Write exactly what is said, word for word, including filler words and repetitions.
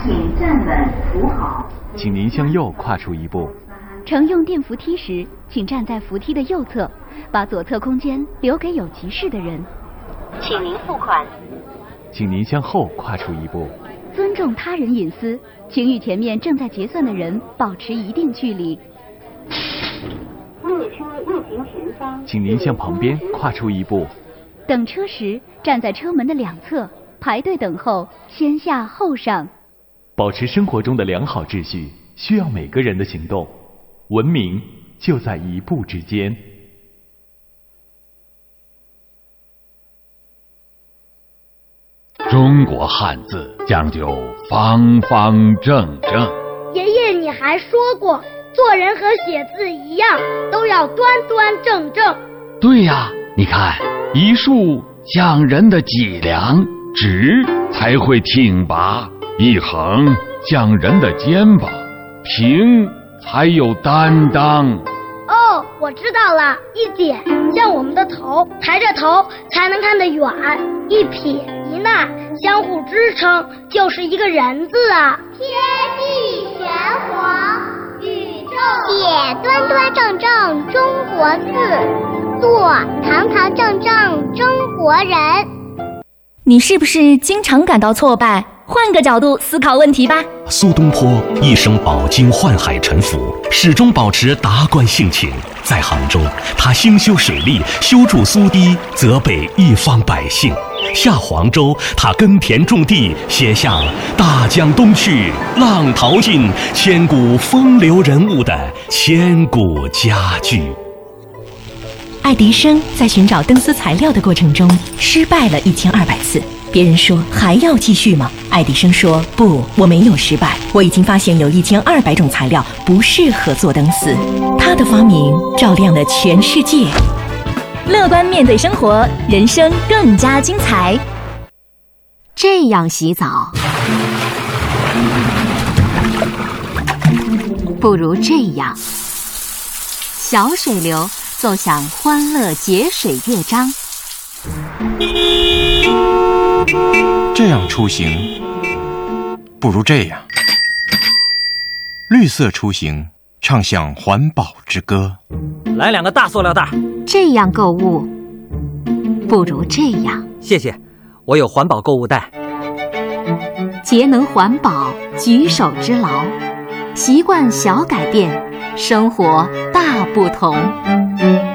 请站稳扶好。 请您向右跨出一步。 乘用电扶梯时，请站在扶梯的右侧，把左侧空间留给有急事的人。 请您付款。 请您向后跨出一步。 尊重他人隐私，请与前面正在结算的人保持一定距离。 列车运行前方， 请您向旁边跨出一步。 等车时，站在车门的两侧，排队等候，先下后上。 保持生活中的良好秩序，需要每个人的行动。文明就在一步之间。 中国汉字讲究方方正正。 爷爷，你还说过，做人和写字一样，都要端端正正。 对呀，你看，一竖讲人的脊梁，直才会挺拔；一横讲人的肩膀，平才有担当。 哦，我知道了，一点像我们的头，抬着头才能看得远；一撇一捺相互支撑，就是一个人字啊。 天地玄黄，宇宙写端端正正中国字，做堂堂正正中国人。 你是不是经常感到挫败？换个角度思考问题吧。 苏东坡一生饱经宦海沉浮，始终保持达观性情。在杭州，他兴修水利，修筑苏堤，泽北一方百姓；下黄州，他耕田种地，写下大江东去，浪淘尽，千古风流人物的千古佳句。 爱迪生在寻找灯丝材料的过程中失败了一千二百次。别人说还要继续吗？爱迪生说不，我没有失败，我已经发现有一千二百种材料不适合做灯丝。他的发明照亮了全世界。乐观面对生活，人生更加精彩。 这样洗澡，不如这样。小水流奏响欢乐节水乐章。 这样出行，不如这样。绿色出行，唱响环保之歌。 来两个大塑料袋。 这样购物，不如这样。 谢谢，我有环保购物袋。 节能环保，举手之劳。习惯小改变，生活大不同。